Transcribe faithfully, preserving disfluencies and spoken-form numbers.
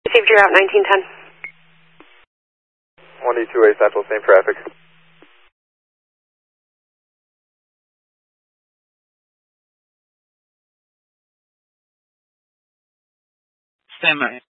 Received your route nineteen ten. one D two A Central, same traffic. Stand by.